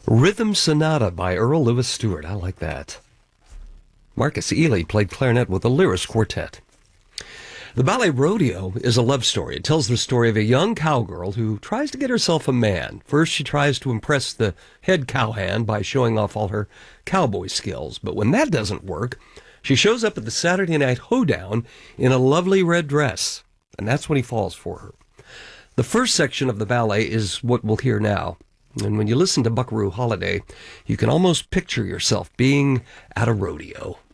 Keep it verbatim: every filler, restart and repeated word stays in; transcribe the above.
Rhythm Sonata by Earl Lewis Stewart. I like that. Marcus Ely played clarinet with the Lyris Quartet. The ballet Rodeo is a love story. It tells the story of a young cowgirl who tries to get herself a man. First, she tries to impress the head cowhand by showing off all her cowboy skills. But when that doesn't work, she shows up at the Saturday Night Hoedown in a lovely red dress. And that's when he falls for her. The first section of the ballet is what we'll hear now. And when you listen to Buckaroo Holiday, you can almost picture yourself being at a rodeo.